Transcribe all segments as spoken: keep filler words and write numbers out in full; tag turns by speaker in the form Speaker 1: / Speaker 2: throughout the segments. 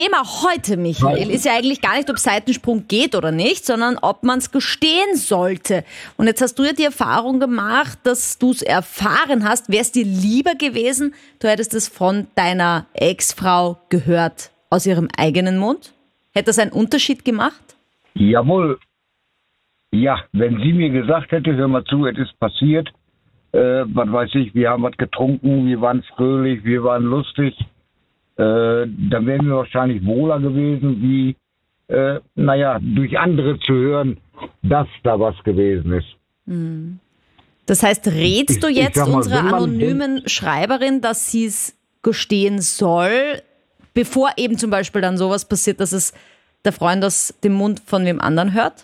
Speaker 1: Thema heute, Michael, ist ja eigentlich gar nicht, ob Seitensprung geht oder nicht, sondern ob man es gestehen sollte. Und jetzt hast du ja die Erfahrung gemacht, dass du es erfahren hast. Wäre es dir lieber gewesen, du hättest es von deiner Ex-Frau gehört, aus ihrem eigenen Mund? Hätte das einen Unterschied gemacht?
Speaker 2: Jawohl. Ja, wenn sie mir gesagt hätte, hör mal zu, es ist passiert, äh, was weiß ich, wir haben was getrunken, wir waren fröhlich, wir waren lustig, äh, dann wären wir wahrscheinlich wohler gewesen, wie, äh, naja, durch andere zu hören, dass da was gewesen ist.
Speaker 1: Hm. Das heißt, rätst
Speaker 2: Ich-
Speaker 1: du
Speaker 2: ich
Speaker 1: jetzt
Speaker 2: sag mal,
Speaker 1: unserer
Speaker 2: wenn man-
Speaker 1: anonymen Schreiberin, dass sie es gestehen soll, bevor eben zum Beispiel dann sowas passiert, dass es der Freund aus dem Mund von wem anderen hört?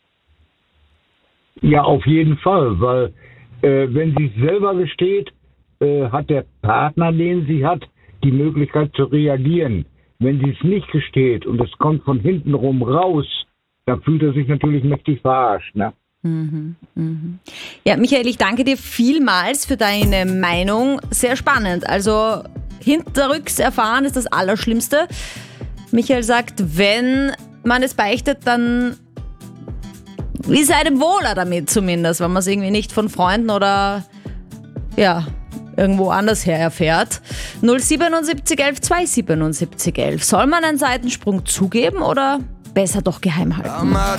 Speaker 2: Ja, auf jeden Fall, weil äh, wenn sie es selber gesteht, äh, hat der Partner, den sie hat, die Möglichkeit zu reagieren. Wenn sie es nicht gesteht und es kommt von hinten rum raus, dann fühlt er sich natürlich mächtig verarscht, ne?
Speaker 1: Ja, Michael, ich danke dir vielmals für deine Meinung. Sehr spannend. Also hinterrücks erfahren ist das Allerschlimmste. Michael sagt, wenn man es beichtet, dann ist einem wohler damit zumindest, wenn man es irgendwie nicht von Freunden oder ja, irgendwo anders her erfährt. null siebenundsiebzig elf zweihundertsiebenundsiebzig elf. Soll man einen Seitensprung zugeben oder besser doch geheim halten?